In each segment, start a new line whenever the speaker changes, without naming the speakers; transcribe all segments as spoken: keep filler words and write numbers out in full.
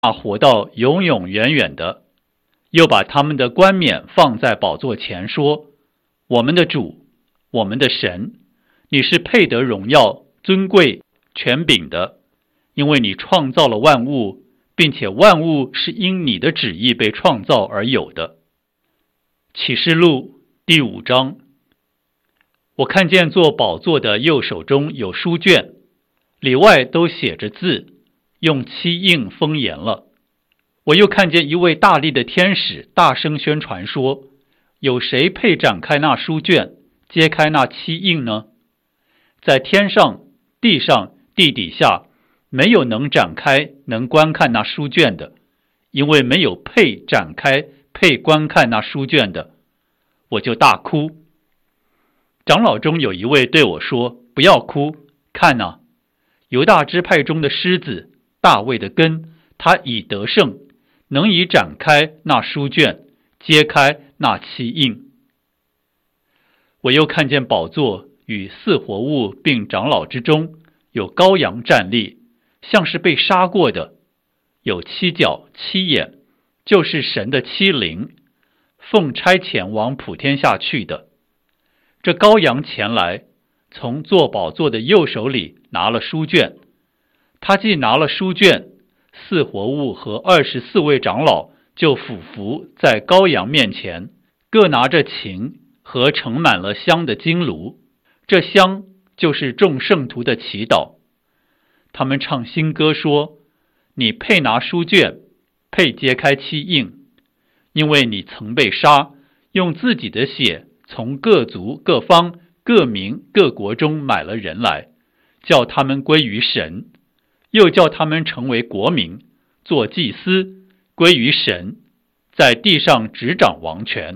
活到永永远远的，又把他们的冠冕放在宝座前，说：我们的主，我们的神，你是配得荣耀、尊贵、权柄的，因为你创造了万物，并且万物是因你的旨意被创造而有的。启示录第五章，我看见坐宝座的右手中有书卷，里外都写着字，用漆印封严了。我又看见一位大力的天使大声宣传说：有谁配展开那书卷，揭开那漆印呢？在天上、地上、地底下，没有能展开、能观看那书卷的，因为没有配展开、配观看那书卷的。我就大哭。长老中有一位对我说：不要哭，看哪，犹大支派中的狮子，大卫的根，他已得胜，能以展开那书卷，揭开那漆印。我又看见宝座与四活物并长老之中有羔羊站立，像是被杀过的，有七角七眼，就是神的七灵，奉差遣往普天下去的。这羔羊前来，从坐宝座的右手里拿了书卷，他既拿了书卷，四活物和二十四位长老就俯伏在羔羊面前，各拿着琴和盛满了香的金炉，这香就是众圣徒的祈祷。他们唱新歌说：你配拿书卷，配揭开漆印，因为你曾被杀，用自己的血从各族各方各民各国中买了人来，叫他们归于神，又叫他们成为国民，做祭司，归于神，在地上执掌王权。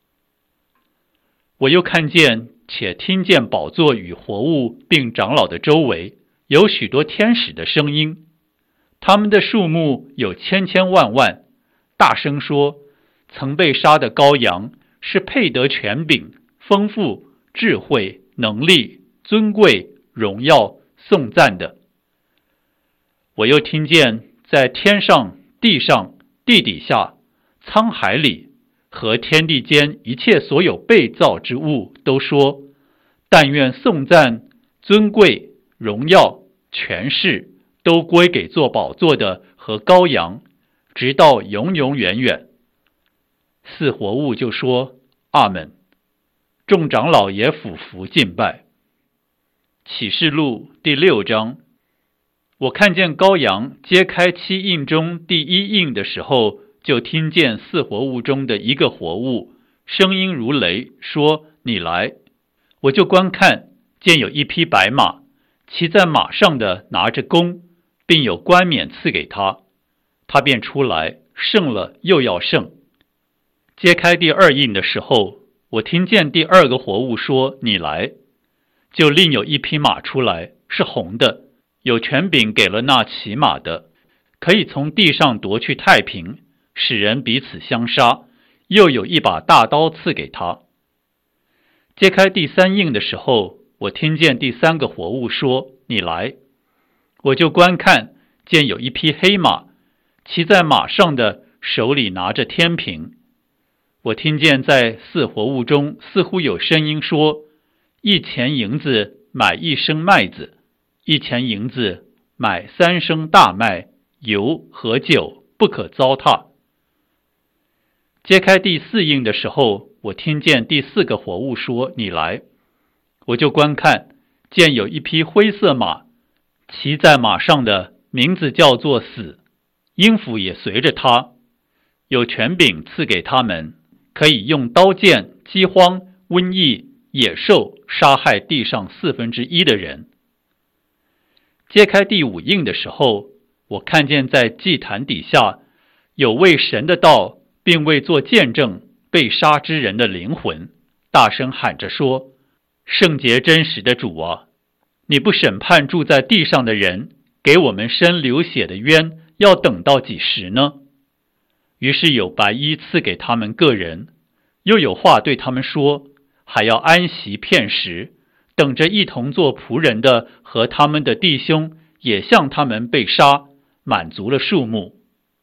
我又看见且听见宝座与活物并长老的周围有许多天使的声音，他们的数目有千千万万，大声说：曾被杀的羔羊是配得权柄、丰富、智慧、能力、尊贵、荣耀、颂赞的。我又听见在天上、地上、地底下、沧海里和天地间一切所有被造之物都说：但愿颂赞、尊贵、荣耀、权势都归给坐宝座的和羔羊，直到永永远远。四活物就说：阿们。众长老也俯伏敬拜。启示录第六章，我看见羔羊揭开七印中第一印的时候，就听见四活物中的一个活物声音如雷，说：你来。我就观看，见有一匹白马，骑在马上的拿着弓，并有冠冕赐给他，他便出来，胜了又要胜。揭开第二印的时候，我听见第二个活物说：你来。就另有一匹马出来，是红的，有权柄给了那骑马的，可以从地上夺去太平，使人彼此相杀，又有一把大刀赐给他。揭开第三印的时候，我听见第三个活物说：你来。我就观看，见有一匹黑马，骑在马上的手里拿着天平。我听见在四活物中似乎有声音说：一钱银子买一升麦子，一钱银子买三升大麦，油和酒不可糟蹋。揭开第四印的时候，我听见第四个活物说：你来。我就观看，见有一匹灰色马，骑在马上的名字叫做死，阴府也随着他，有权柄赐给他们，可以用刀剑、饥荒、瘟疫、野兽杀害地上四分之一的人。揭开第五印的时候，我看见在祭坛底下有为神的道并为做见证被杀之人的灵魂，大声喊着说：圣洁真实的主啊，你不审判住在地上的人，给我们伸流血的冤，要等到几时呢？于是有白衣赐给他们个人，又有话对他们说，还要安息片时，等着一同做仆人的和他们的弟兄也像他们被杀，满足了数目。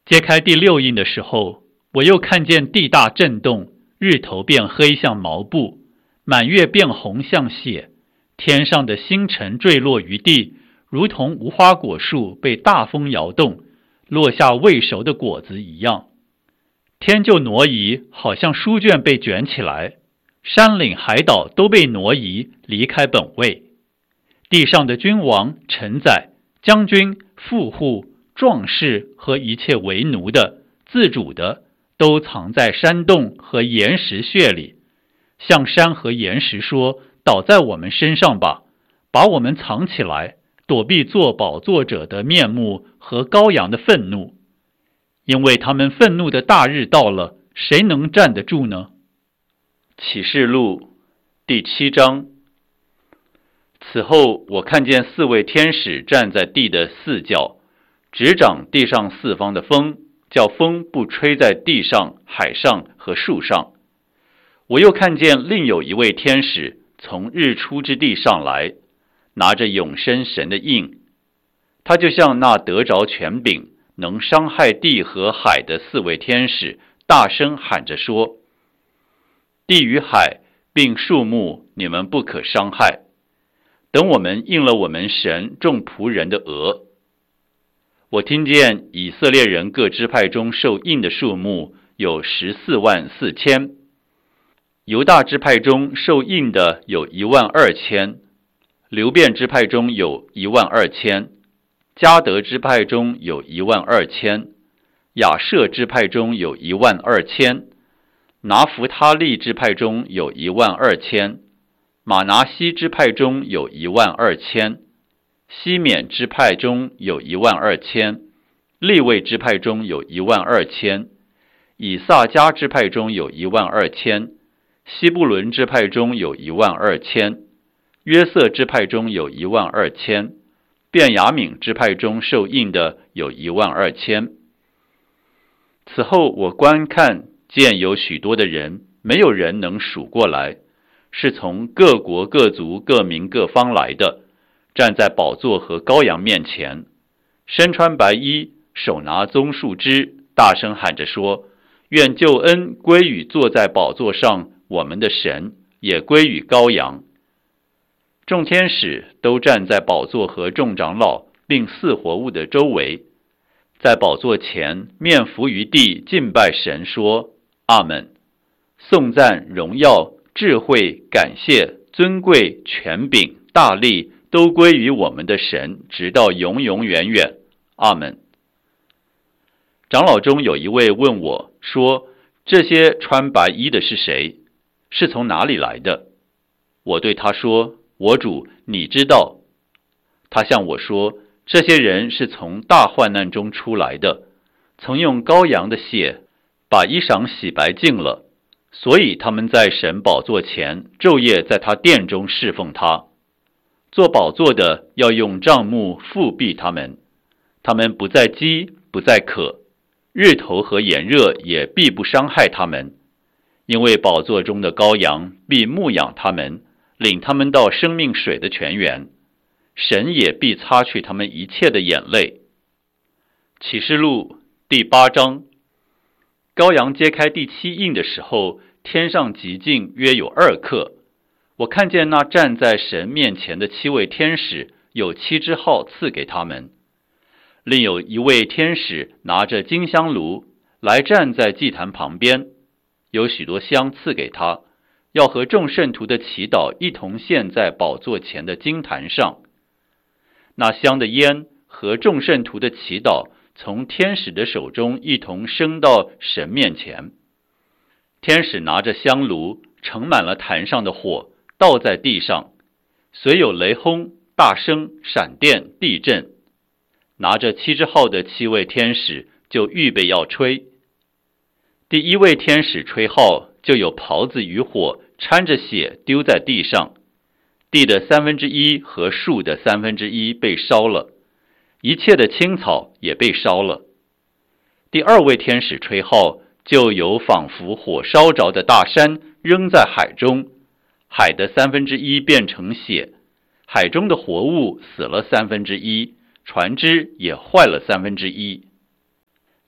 揭开第六印的时候，我又看见地大震动，日头变黑像毛布，满月变红像血，天上的星辰坠落于地，如同无花果树被大风摇动，落下未熟的果子一样。天就挪移，好像书卷被卷起来，山岭海岛都被挪移，离开本位。地上的君王、臣宰、将军、富户、壮士和一切为奴的、自主的，都藏在山洞和岩石穴里，向山和岩石说：倒在我们身上吧，把我们藏起来，躲避做宝座者的面目和羔羊的愤怒。因为他们愤怒的大日到了，谁能站得住呢？启示录第七章。此后我看见四位天使站在地的四角，执掌地上四方的风，叫风不吹在地上、海上和树上。我又看见另有一位天使从日出之地上来，拿着永生神的印，他就像那得着权柄能伤害地和海的四位天使，大声喊着说：地与海并树木你们不可伤害，等我们应了我们神众仆人的额。我听见以色列人各支派中受印的数目有十四万四千，犹大支派中受印的有一万二千，流便支派中有一万二千，迦得支派中有一万二千，亚设支派中有一万二千，拿弗他利支派中有一万二千，马拿西支派中有一万二千，西缅支派中有一万二千，利未支派中有一万二千，以萨迦支派中有一万二千，西布伦支派中有一万二千，约瑟支派中有一万二千，便雅悯支派中受印的有一万二千。此后我观看，见有许多的人，没有人能数过来，是从各国各族各民各方来的，站在宝座和羔羊面前，身穿白衣，手拿棕树枝，大声喊着说：愿救恩归于坐在宝座上我们的神，也归于羔羊。众天使都站在宝座和众长老并四活物的周围，在宝座前面伏于地敬拜神，说：阿们。颂赞、荣耀、智慧、感谢、尊贵、权柄、大力都归于我们的神，直到永永远远。阿们。长老中有一位问我说：这些穿白衣的是谁？是从哪里来的？我对他说：我主，你知道。他向我说：这些人是从大患难中出来的，曾用羔羊的血把衣裳洗白净了，所以他们在神宝座前昼夜在他殿中侍奉他。做宝座的要用帐幕覆庇他们，他们不再饥，不再渴，日头和炎热也必不伤害他们，因为宝座中的羔羊必牧养他们，领他们到生命水的泉源，神也必擦去他们一切的眼泪。启示录第八章。羔羊揭开第七印的时候，天上极静约有二刻。我看见那站在神面前的七位天使，有七支号赐给他们。另有一位天使拿着金香炉来站在祭坛旁边，有许多香赐给他，要和众圣徒的祈祷一同献在宝座前的金坛上。那香的烟和众圣徒的祈祷从天使的手中一同升到神面前。天使拿着香炉盛满了坛上的火，倒在地上，随有雷轰、大声、闪电、地震。拿着七支号的七位天使就预备要吹。第一位天使吹号，就有袍子与火掺着血丢在地上，地的三分之一和树的三分之一被烧了，一切的青草也被烧了。第二位天使吹号，就有仿佛火烧着的大山扔在海中，海的三分之一变成血，海中的活物死了三分之一，船只也坏了三分之一。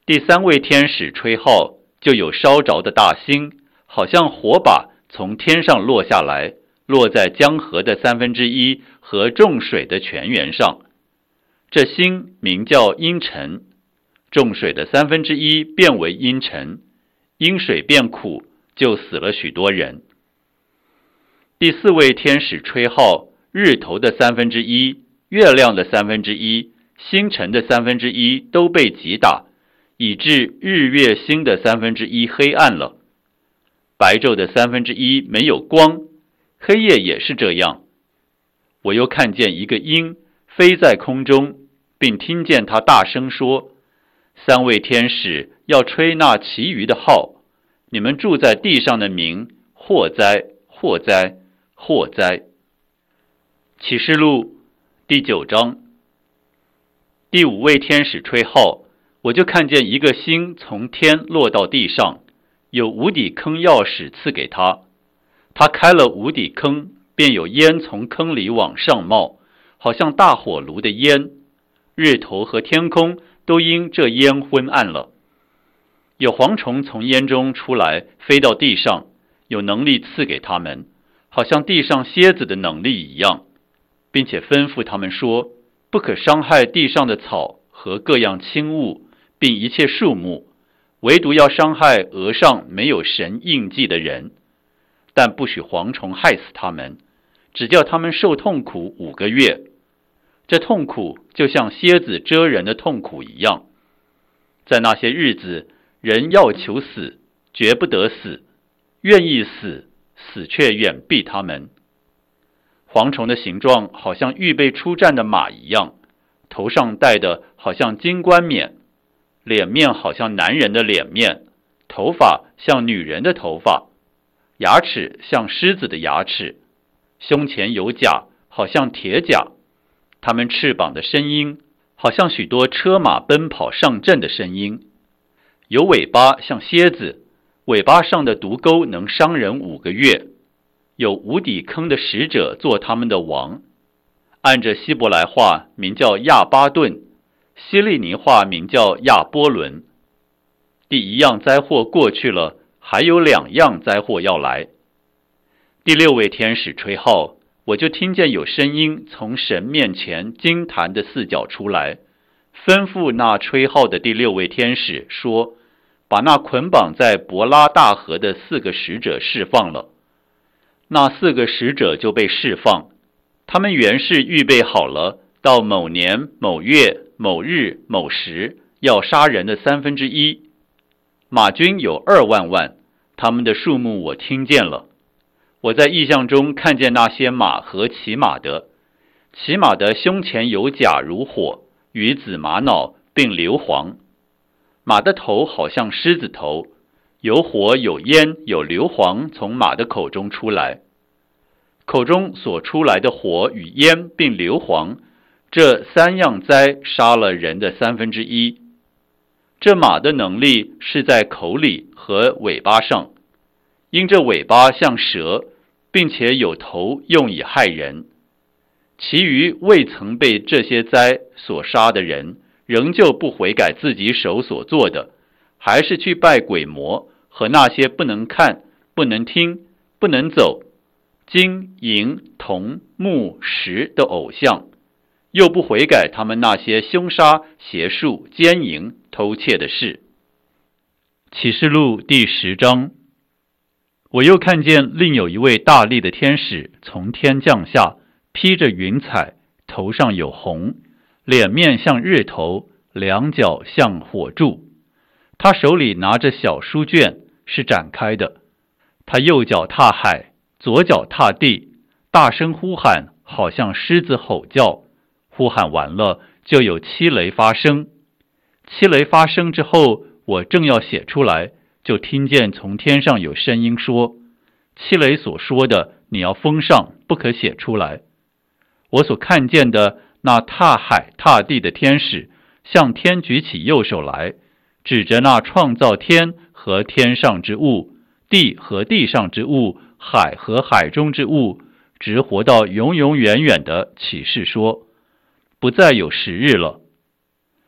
第三位天使吹号，就有烧着的大星，好像火把从天上落下来，落在江河的三分之一和众水的泉源上。这星名叫阴沉，众水的三分之一变为阴沉，因水变苦，就死了许多人。第四位天使吹号，日头的三分之一、月亮的三分之一、星辰的三分之一都被击打，以致日月星的三分之一黑暗了。白昼的三分之一没有光，黑夜也是这样。我又看见一个鹰飞在空中，并听见他大声说：三位天使要吹那其余的号，你们住在地上的民，祸哉，祸哉，祸哉。启示录第九章。第五位天使吹号，我就看见一个星从天落到地上，有无底坑钥匙赐给他。他开了无底坑，便有烟从坑里往上冒，好像大火炉的烟，日头和天空都因这烟昏暗了。有蝗虫从烟中出来，飞到地上，有能力赐给他们，好像地上蝎子的能力一样，并且吩咐他们说：不可伤害地上的草和各样轻物，并一切树木，唯独要伤害额上没有神印记的人，但不许蝗虫害死他们，只叫他们受痛苦五个月。这痛苦就像蝎子蛰人的痛苦一样。在那些日子，人要求死，绝不得死；愿意死，死却远避他们。蝗虫的形状好像预备出战的马一样，头上戴的好像金冠冕，脸面好像男人的脸面，头发像女人的头发，牙齿像狮子的牙齿，胸前有甲，好像铁甲。他们翅膀的声音好像许多车马奔跑上阵的声音。有尾巴像蝎子，尾巴上的毒钩能伤人五个月。有无底坑的使者做他们的王，按着希伯来话名叫亚巴顿，希利尼话名叫亚波伦。第一样灾祸过去了，还有两样灾祸要来。第六位天使吹号，我就听见有声音从神面前金坛的四角出来，吩咐那吹号的第六位天使说：把那捆绑在伯拉大河的四个使者释放了。那四个使者就被释放，他们原是预备好了，到某年某月某日某时要杀人的三分之一。马军有二万万，他们的数目我听见了。我在异象中看见那些马和骑马的，骑马的胸前有甲如火，与紫玛瑙并硫磺。马的头好像狮子头，有火有烟有硫磺从马的口中出来，口中所出来的火与烟并硫磺，这三样灾杀了人的三分之一。这马的能力是在口里和尾巴上，因这尾巴像蛇，并且有头用以害人。其余未曾被这些灾所杀的人，仍旧不悔改自己手所做的，还是去拜鬼魔和那些不能看、不能听、不能走、金银铜木石的偶像，又不悔改他们那些凶杀、邪术、奸淫、偷窃的事。启示录第十章。我又看见另有一位大力的天使从天降下，披着云彩，头上有红，脸面像日头，两脚像火柱。他手里拿着小书卷，是展开的。他右脚踏海，左脚踏地，大声呼喊，好像狮子吼叫。呼喊完了，就有七雷发生。七雷发生之后，我正要写出来，就听见从天上有声音说：七雷所说的，你要封上，不可写出来。我所看见的那踏海踏地的天使，向天举起右手来，指着那创造天和天上之物，地和地上之物，海和海中之物，直活到永永远远的启示说：不再有时日了。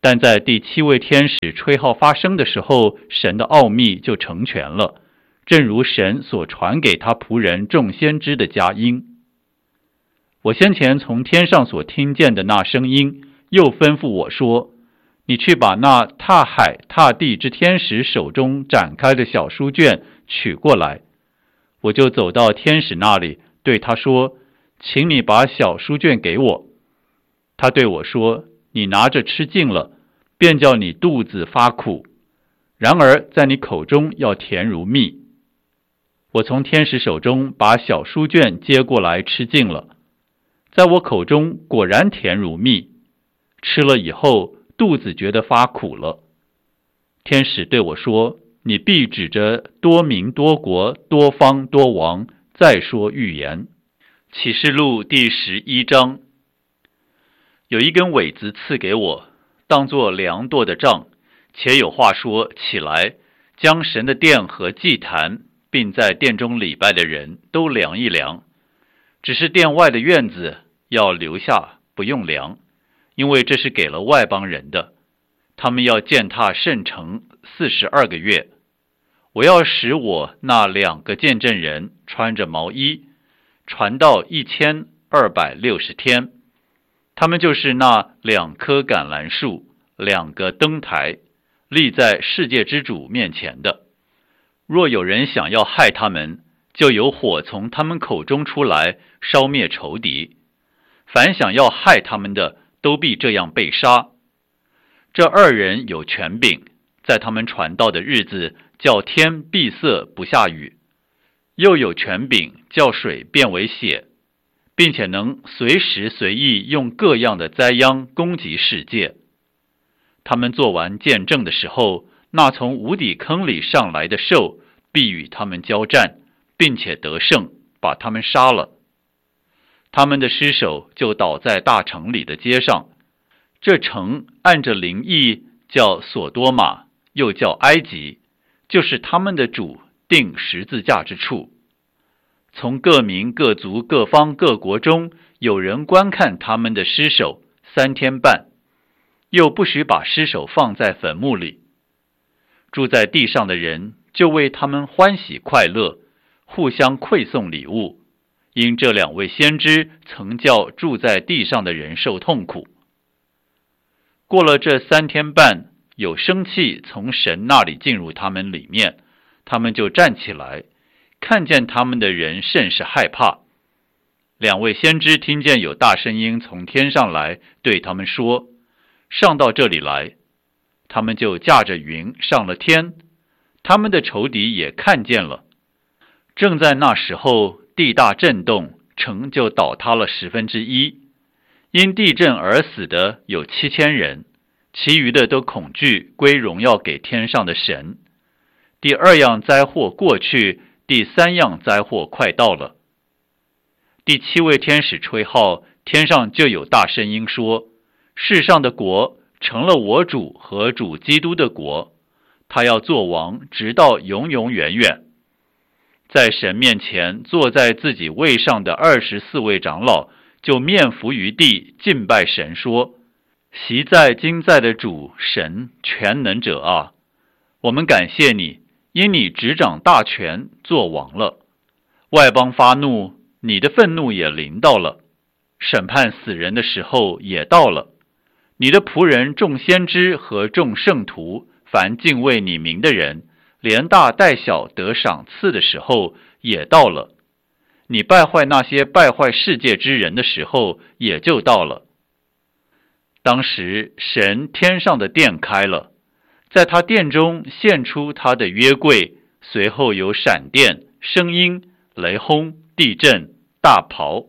但在第七位天使吹号发声的时候，神的奥秘就成全了，正如神所传给他仆人众先知的佳音。我先前从天上所听见的那声音，又吩咐我说，你去把那踏海踏地之天使手中展开的小书卷取过来。我就走到天使那里，对他说，请你把小书卷给我。他对我说，你拿着吃尽了，便叫你肚子发苦，然而在你口中要甜如蜜。我从天使手中把小书卷接过来吃尽了，在我口中果然甜如蜜，吃了以后肚子觉得发苦了。天使对我说，你必指着多民多国多方多王再说预言。启示录第十一章。有一根苇子赐给我，当作量度的杖，且有话说，起来，将神的殿和祭坛并在殿中礼拜的人都量一量，只是殿外的院子要留下，不用量，因为这是给了外邦人的，他们要践踏圣城四十二个月。我要使我那两个见证人穿着毛衣，传道一千二百六十天。他们就是那两棵橄榄树，两个灯台，立在世界之主面前的。若有人想要害他们，就有火从他们口中出来，烧灭仇敌。凡想要害他们的，都必这样被杀。这二人有权柄，在他们传道的日子，叫天闭塞不下雨，又有权柄叫水变为血，并且能随时随意用各样的灾殃攻击世界。他们做完见证的时候，那从无底坑里上来的兽必与他们交战，并且得胜，把他们杀了。他们的尸首就倒在大城里的街上。这城按着灵意叫索多玛，又叫埃及，就是他们的主钉十字架之处。从各民各族各方各国中有人观看他们的尸首三天半，又不许把尸首放在坟墓里。住在地上的人就为他们欢喜快乐，互相馈送礼物，因这两位先知曾叫住在地上的人受痛苦。过了这三天半，有生气从神那里进入他们里面，他们就站起来，看见他们的人甚是害怕。两位先知听见有大声音从天上来，对他们说，上到这里来。他们就驾着云上了天，他们的仇敌也看见了。正在那时候，地大震动，城就倒塌了十分之一。因地震而死的有七千人，其余的都恐惧，归荣耀给天上的神。第二样灾祸过去，第三样灾祸快到了。第七位天使吹号，天上就有大声音说，世上的国成了我主和主基督的国，他要做王，直到永永远远。在神面前坐在自己位上的二十四位长老就面伏于地，敬拜神说，昔在今在的主神全能者啊，我们感谢你，因你执掌大权，做王了。外邦发怒，你的愤怒也临到了，审判死人的时候也到了。你的仆人众先知和众圣徒，凡敬畏你名的人，连大带小得赏赐的时候也到了。你败坏那些败坏世界之人的时候也就到了。当时神天上的殿开了，在他殿中现出他的约柜，随后有闪电、声音、雷轰、地震、大雹。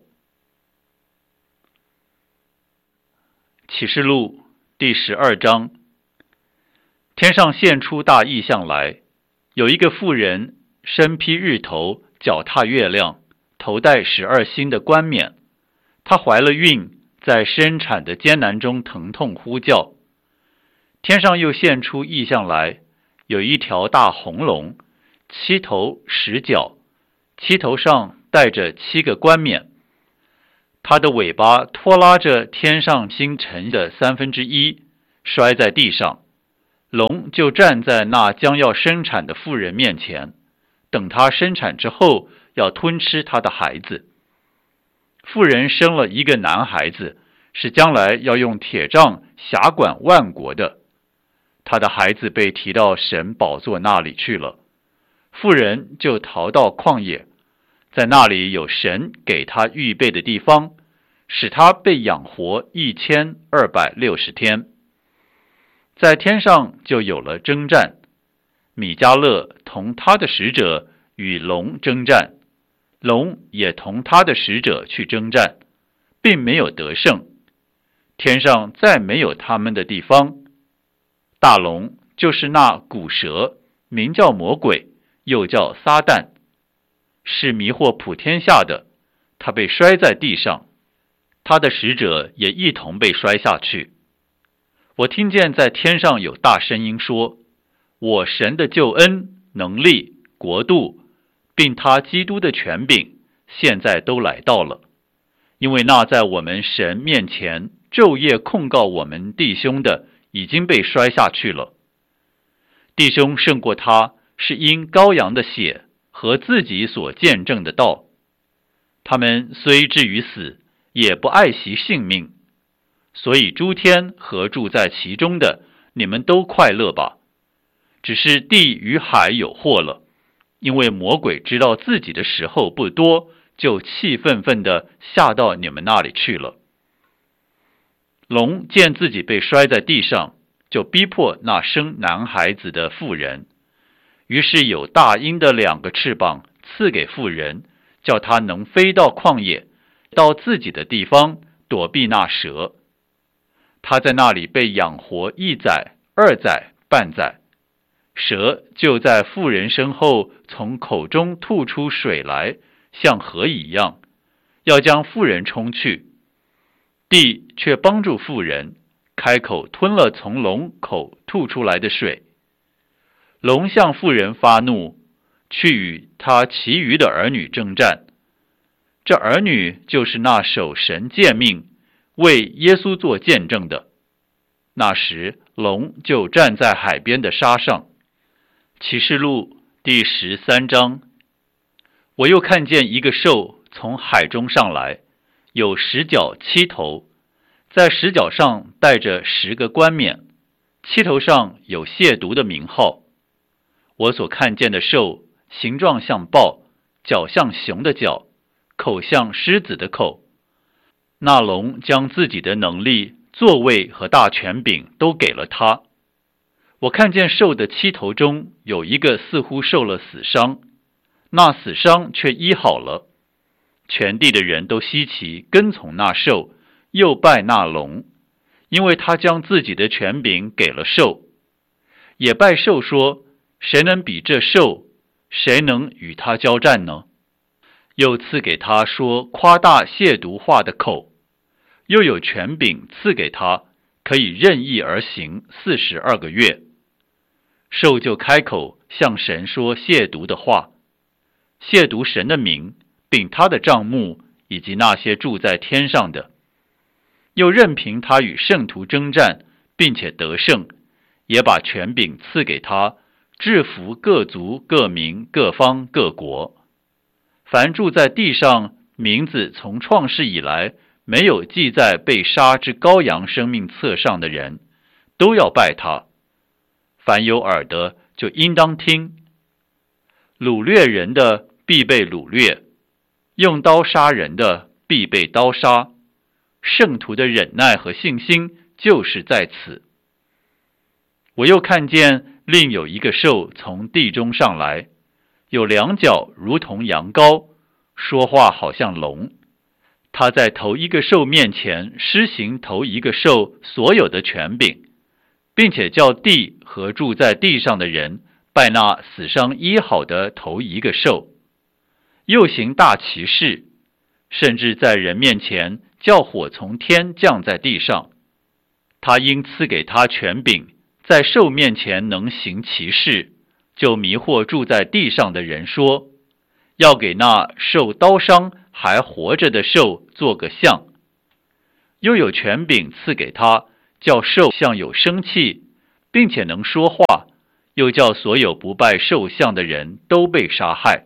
启示录第十二章。天上现出大异象来，有一个妇人身披日头，脚踏月亮，头戴十二星的冠冕。她怀了孕，在生产的艰难中疼痛呼叫。天上又现出异象来，有一条大红龙，七头十角，七头上带着七个冠冕。它的尾巴拖拉着天上星辰的三分之一， 摔在地上。龙就站在那将要生产的妇人面前，等她生产之后，要吞吃她的孩子。妇人生了一个男孩子，是将来要用铁杖辖管万国的。他的孩子被提到神宝座那里去了，妇人就逃到旷野，在那里有神给他预备的地方，使他被养活一千二百六十天。在天上就有了征战，米迦勒同他的使者与龙征战，龙也同他的使者去征战，并没有得胜。天上再没有他们的地方。大龙就是那古蛇，名叫魔鬼，又叫撒旦，是迷惑普天下的。他被摔在地上，他的使者也一同被摔下去。我听见在天上有大声音说，我神的救恩、能力、国度，并他基督的权柄，现在都来到了。因为那在我们神面前昼夜控告我们弟兄的，已经被摔下去了。弟兄胜过他，是因羔羊的血和自己所见证的道。他们虽至于死，也不爱惜性命。所以诸天和住在其中的，你们都快乐吧。只是地与海有祸了，因为魔鬼知道自己的时候不多，就气愤愤地下到你们那里去了。龙见自己被摔在地上，就逼迫那生男孩子的妇人，于是有大鹰的两个翅膀赐给妇人，叫她能飞到旷野，到自己的地方躲避那蛇。她在那里被养活一载、二载、半载，蛇就在妇人身后从口中吐出水来，像河一样，要将妇人冲去。地却帮助妇人，开口吞了从龙口吐出来的水。龙向妇人发怒，去与他其余的儿女征战。这儿女就是那守神诫命、为耶稣做见证的。那时龙就站在海边的沙上。启示录第十三章。我又看见一个兽从海中上来，有十角七头，在十角上带着十个冠冕，七头上有亵渎的名号。我所看见的兽，形状像豹，脚像熊的脚，口像狮子的口。那龙将自己的能力、座位和大权柄都给了他。我看见兽的七头中有一个似乎受了死伤，那死伤却医好了。全地的人都稀奇，跟从那兽，又拜那龙，因为他将自己的权柄给了兽。也拜兽说，谁能比这兽？谁能与他交战呢？又赐给他说夸大亵渎话的口，又有权柄赐给他，可以任意而行四十二个月。兽就开口向神说亵渎的话，亵渎神的名，并他的帐幕，以及那些住在天上的。又任凭他与圣徒征战，并且得胜，也把权柄赐给他，制服各族、各民、各方、各国。凡住在地上，名字从创世以来没有记在被杀之羔羊生命册上的人，都要拜他。凡有耳的，就应当听。掳掠人的必被掳掠，用刀杀人的必被刀杀。圣徒的忍耐和信心就是在此。我又看见另有一个兽从地中上来，有两脚如同羊羔，说话好像龙。他在头一个兽面前施行头一个兽所有的权柄，并且叫地和住在地上的人拜那死伤医好的头一个兽。又行大奇事，甚至在人面前叫火从天降在地上。他因赐给他权柄，在兽面前能行奇事，就迷惑住在地上的人说，要给那受刀伤还活着的兽做个像。又有权柄赐给他， 叫兽像有生气，并且能说话，又叫所有不拜兽像的人都被杀害。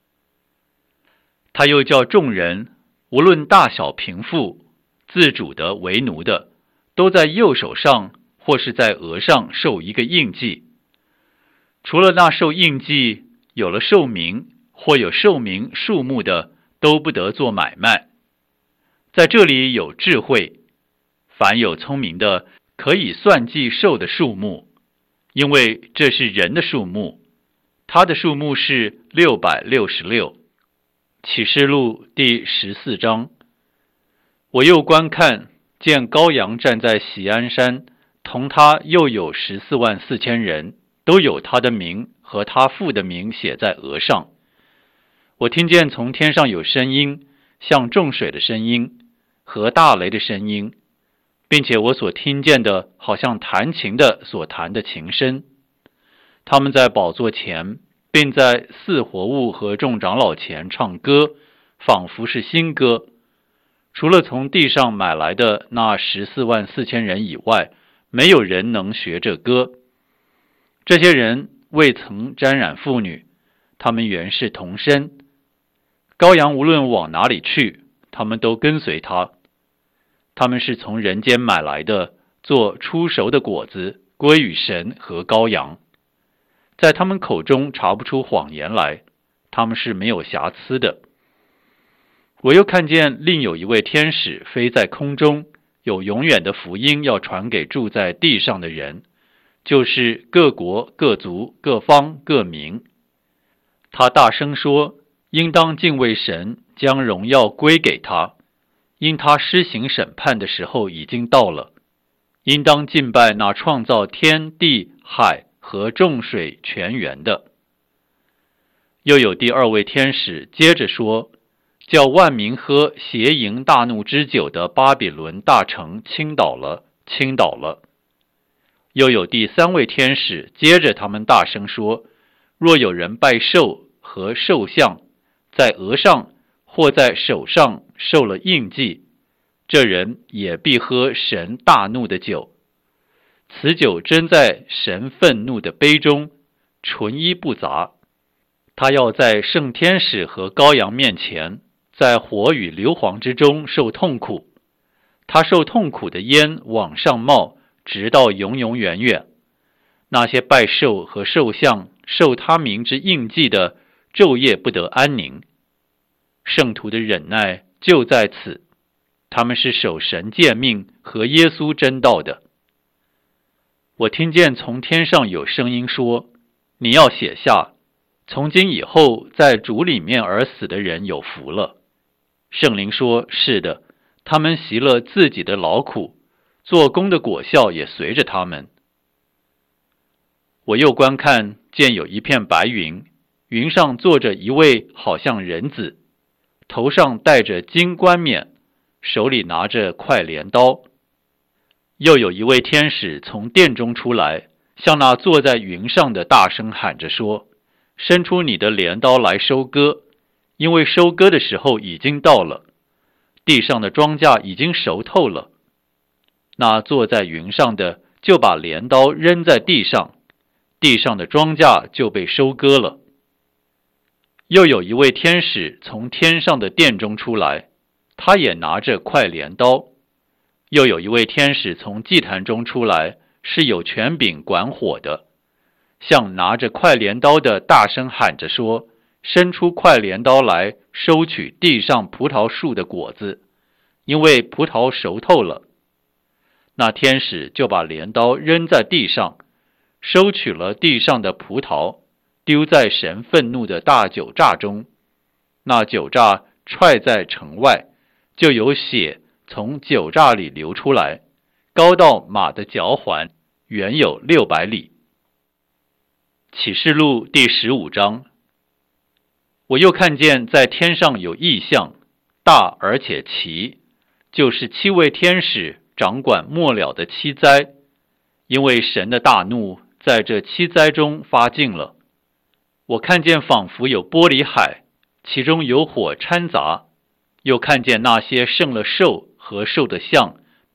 他又叫众人，无论大小贫富，自主的为奴的，都在右手上或是在额上受一个印记。除了那受印记有了寿名或有寿名数目的，都不得做买卖。在这里有智慧，凡有聪明的，可以算计兽的数目，因为这是人的数目，它的数目是六百六十六。启示录第十四章。我又观看，见羔羊站在锡安山，同他又有十四万四千人，都有他的名和他父的名写在额上。我听见从天上有声音，像众水的声音和大雷的声音，并且我所听见的好像弹琴的所弹的琴声。他们在宝座前并在四活物和众长老前唱歌，仿佛是新歌。除了从地上买来的那十四万四千人以外，没有人能学这歌。这些人未曾沾染妇女，他们原是童身。羔羊无论往哪里去，他们都跟随他。他们是从人间买来的，做初熟的果子，归于神和羔羊。在他们口中查不出谎言来，他们是没有瑕疵的。我又看见另有一位天使飞在空中，有永远的福音要传给住在地上的人，就是各国、各族、各方、各民。他大声说，应当敬畏神，将荣耀归给他，因他施行审判的时候已经到了。应当敬拜那创造天地海和众水泉源的。又有第二位天使接着说，叫万民喝邪淫大怒之酒的巴比伦大城倾倒了，倾倒了。又有第三位天使接着他们大声说，若有人拜兽和兽像，在额上或在手上受了印记，这人也必喝神大怒的酒。此酒斟在神愤怒的杯中，纯一不杂。他要在圣天使和羔羊面前，在火与硫磺之中受痛苦。他受痛苦的烟往上冒，直到永永远远。那些拜兽和兽像受他名之印记的，昼夜不得安宁。圣徒的忍耐就在此，他们是守神诫命和耶稣真道的。我听见从天上有声音说，你要写下，从今以后在主里面而死的人有福了。圣灵说，是的，他们习了自己的劳苦，做工的果效也随着他们。我又观看，见有一片白云，云上坐着一位好像人子，头上戴着金冠冕，手里拿着快镰刀。又有一位天使从殿中出来，向那坐在云上的大声喊着说，伸出你的镰刀来收割，因为收割的时候已经到了，地上的庄稼已经熟透了。那坐在云上的就把镰刀扔在地上，地上的庄稼就被收割了。又有一位天使从天上的殿中出来，他也拿着快镰刀。又有一位天使从祭坛中出来，是有权柄管火的，向拿着快镰刀的大声喊着说，伸出快镰刀来收取地上葡萄树的果子，因为葡萄熟透了。那天使就把镰刀扔在地上，收取了地上的葡萄，丢在神愤怒的大酒榨中。那酒榨踹在城外，就有血从酒榨里流出来，高到马的脚环，远有六百里。启示录第十五章。我又看见在天上有异象，大而且奇，就是七位天使掌管末了的七灾，因为神的大怒在这七灾中发尽了。我看见仿佛有玻璃海，其中有火掺杂，又看见那些胜了兽和兽的像，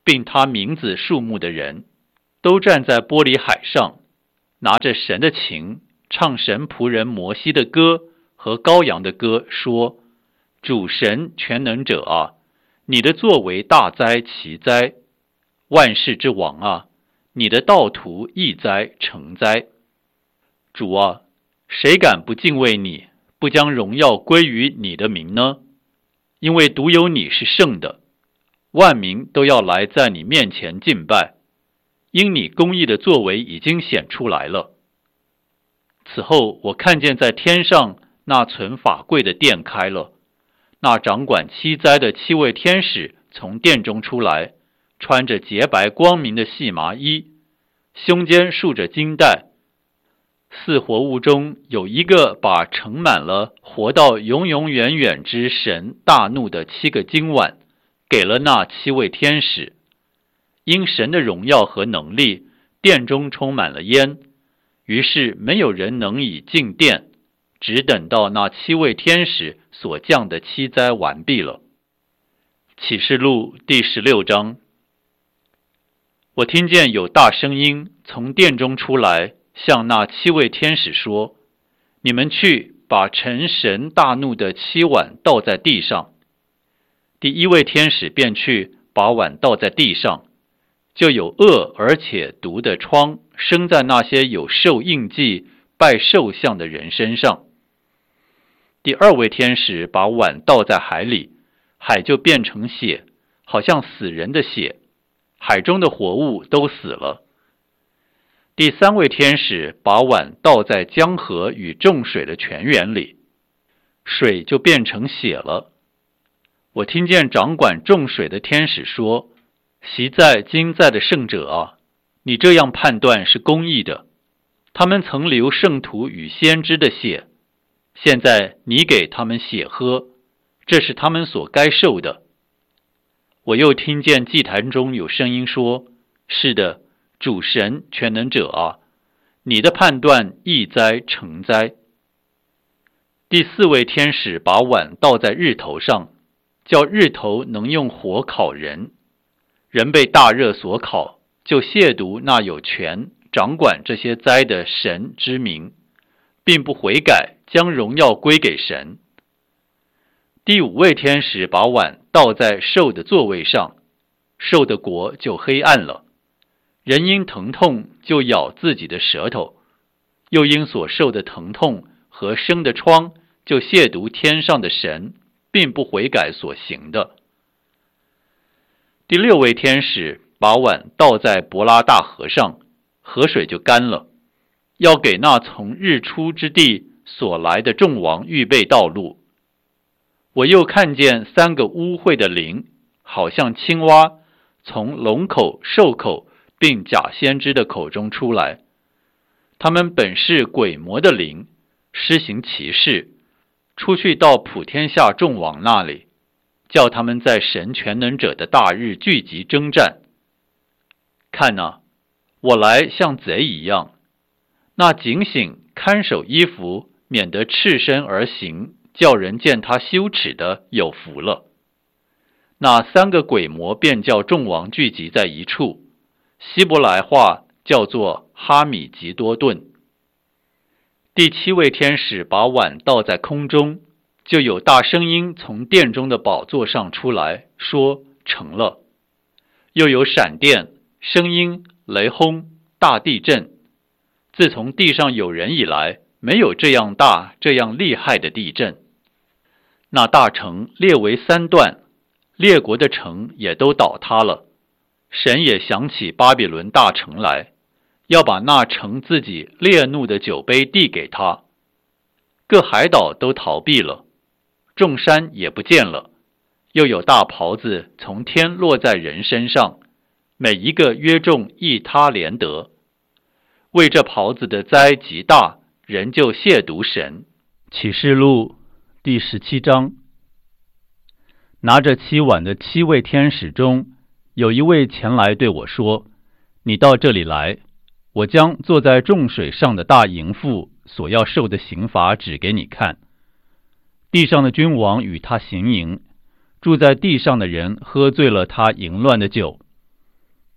并他名字数目的人，都站在玻璃海上，拿着神的琴，唱神仆人摩西的歌和羔羊的歌，说：主神全能者啊，你的作为大哉奇哉，万世之王啊，你的道途义哉诚哉。主啊，谁敢不敬畏你，不将荣耀归于你的名呢？因为独有你是圣的，万民都要来在你面前敬拜，因你公义的作为已经显出来了。此后我看见在天上那存法柜的殿开了，那掌管七灾的七位天使从殿中出来，穿着洁白光明的细麻衣，胸间束着金带。四活物中有一个把盛满了活到永永远远之神大怒的七个金碗给了那七位天使。因神的荣耀和能力，殿中充满了烟，于是没有人能以进殿，只等到那七位天使所降的七灾完毕了。启示录第十六章。我听见有大声音从殿中出来，向那七位天使说：你们去把盛神大怒的七碗倒在地上。第一位天使便去把碗倒在地上，就有恶而且毒的疮生在那些有兽印记拜兽像的人身上。第二位天使把碗倒在海里，海就变成血，好像死人的血，海中的活物都死了。第三位天使把碗倒在江河与众水的泉源里，水就变成血了。我听见掌管众水的天使说：昔在今在的圣者啊，你这样判断是公义的。他们曾流圣徒与先知的血，现在你给他们血喝，这是他们所该受的。我又听见祭坛中有声音说：是的，主神全能者啊，你的判断义哉诚哉。第四位天使把碗倒在日头上，叫日头能用火烤人。人被大热所烤，就亵渎那有权掌管这些灾的神之名，并不悔改，将荣耀归给神。第五位天使把碗倒在兽的座位上，兽的国就黑暗了。人因疼痛就咬自己的舌头，又因所受的疼痛和生的疮就亵渎天上的神，并不悔改所行的。第六位天使把碗倒在伯拉大河上，河水就干了，要给那从日出之地所来的众王预备道路。我又看见三个污秽的灵，好像青蛙，从龙口、兽口并假先知的口中出来。他们本是鬼魔的灵，施行奇事，出去到普天下众王那里，叫他们在神全能者的大日聚集征战。看哪，我来像贼一样，那警醒看守衣服，免得赤身而行，叫人见他羞耻的有福了。那三个鬼魔便叫众王聚集在一处，希伯来话叫做哈米吉多顿。第七位天使把碗倒在空中，就有大声音从殿中的宝座上出来，说：成了。又有闪电、声音、雷轰、大地震。自从地上有人以来，没有这样大、这样厉害的地震。那大城列为三段，列国的城也都倒塌了。神也想起巴比伦大城来，要把那城自己烈怒的酒杯递给他。各海岛都逃避了，众山也不见了。又有大袍子从天落在人身上，每一个约重一他连得。为这袍子的灾极大，人就亵渎神。启示录第十七章。拿着七碗的七位天使中，有一位前来对我说：你到这里来，我将坐在众水上的大淫妇所要受的刑罚指给你看。地上的君王与他行淫，住在地上的人喝醉了他淫乱的酒，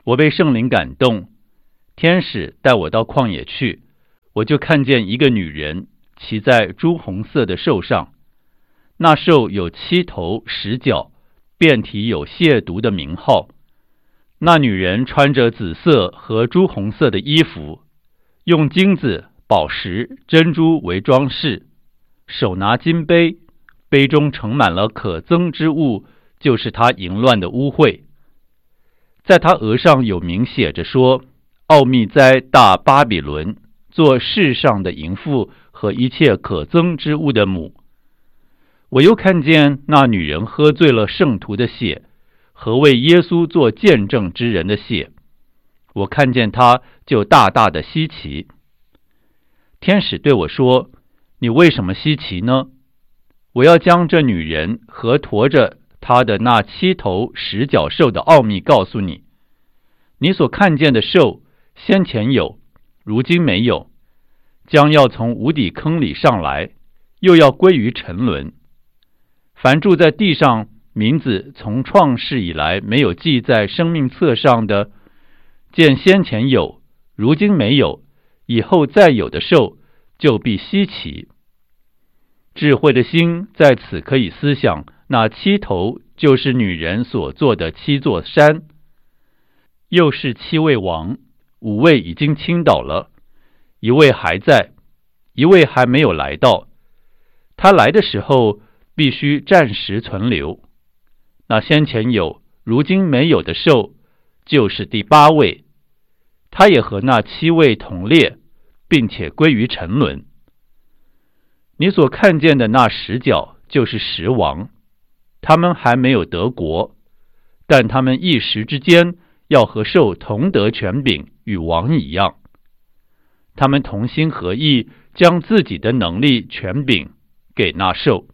我被圣灵感动，天使带我到旷野去，我就看见一个女人骑在朱红色的兽上，那兽有七头十角，遍体有亵渎的名号。那女人穿着紫色和朱红色的衣服，用金子、宝石、珍珠为装饰，手拿金杯，杯中盛满了可憎之物，就是她淫乱的污秽。在她额上有名写着说：奥秘哉大巴比伦，做世上的淫妇和一切可憎之物的母。我又看见那女人喝醉了圣徒的血和为耶稣做见证之人的血，我看见她就大大的稀奇。天使对我说：你为什么稀奇呢？我要将这女人和驮着她的那七头十角兽的奥秘告诉你。你所看见的兽，先前有，如今没有，将要从无底坑里上来，又要归于沉沦。凡住在地上名字从创世以来没有记在生命册上的，见先前有，如今没有，以后再有的兽，就必稀奇。智慧的心在此可以思想，那七头就是女人所做的七座山，又是七位王，五位已经倾倒了，一位还在，一位还没有来到。他来的时候必须暂时存留。那先前有，如今没有的兽，就是第八位，他也和那七位同列，并且归于沉沦。你所看见的那十角，就是十王，他们还没有得国，但他们一时之间要和兽同得权柄，与王一样。他们同心合意，将自己的能力、权柄给那兽。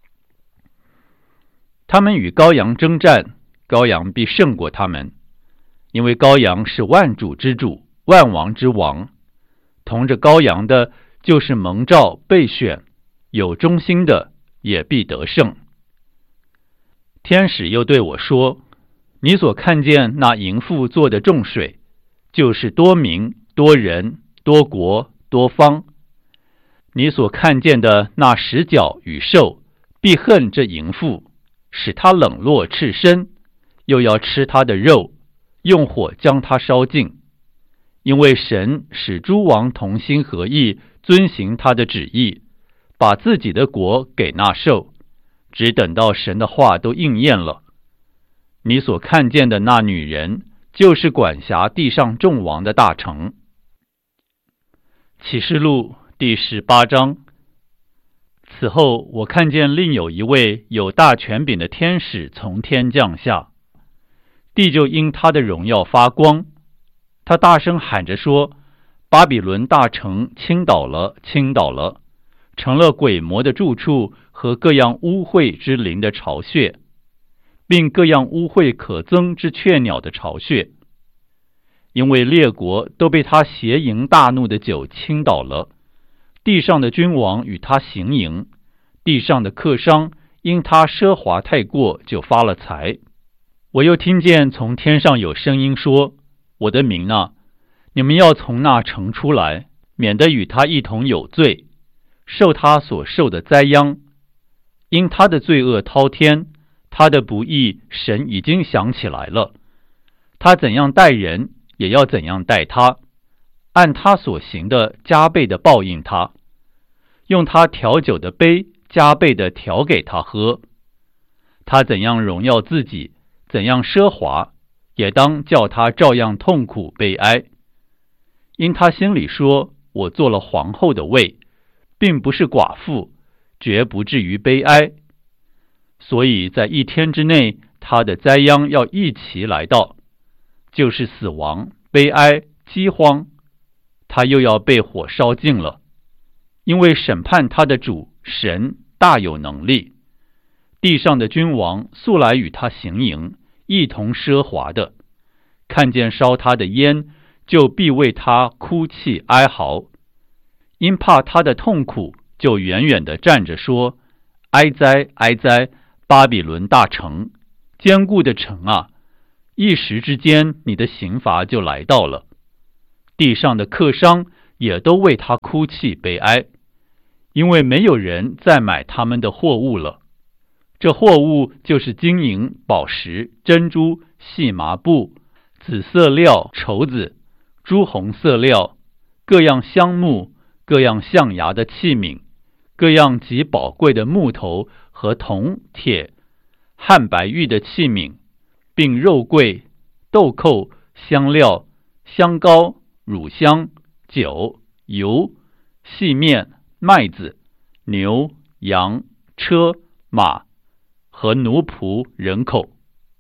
他们与羔羊征战，羔羊必胜过他们，因为羔羊是万主之主，万王之王。同着羔羊的，就是蒙召被选，有忠心的，也必得胜。天使又对我说：你所看见那淫妇做的众水，就是多民、多人、多国、多方。你所看见的那十角与兽，必恨这淫妇，使他冷落赤身，又要吃他的肉，用火将他烧尽。因为神使诸王同心合意，遵行他的旨意，把自己的国给那兽，只等到神的话都应验了。你所看见的那女人，就是管辖地上众王的大城。启示录第十八章。此后我看见另有一位有大权柄的天使从天降下，地就因他的荣耀发光。他大声喊着说：巴比伦大城倾倒了，倾倒了，成了鬼魔的住处和各样污秽之灵的巢穴，并各样污秽可憎之雀鸟的巢穴。因为列国都被他邪淫大怒的酒倾倒了，地上的君王与他行淫，地上的客商因他奢华太过就发了财。我又听见从天上有声音说：我的民啊，你们要从那城出来，免得与他一同有罪，受他所受的灾殃。因他的罪恶滔天，他的不义神已经想起来了。他怎样待人，也要怎样待他，按他所行的加倍的报应他，用他调酒的杯加倍的调给他喝。他怎样荣耀自己，怎样奢华，也当叫他照样痛苦悲哀。因他心里说：我做了皇后的位，并不是寡妇，绝不至于悲哀。所以在一天之内，他的灾殃要一起来到，就是死亡、悲哀、饥荒，他又要被火烧尽了。因为审判他的主神大有能力，地上的君王素来与他行淫，一同奢华的，看见烧他的烟，就必为他哭泣哀嚎。因怕他的痛苦，就远远地站着说：哀哉，哀哉，巴比伦大城，坚固的城啊！ 一时之间你的刑罚就来到了。地上的客商也都为他哭泣悲哀，因为没有人再买他们的货物了。这货物就是金银、宝石、珍珠、细麻布、紫色料、绸子、朱红色料，各样香木，各样象牙的器皿，各样极宝贵的木头和铜、铁、汉白玉的器皿，并肉桂、豆蔻、香料、香膏、乳香、酒、油、细面、麦子、牛、羊、车、马和奴仆人口。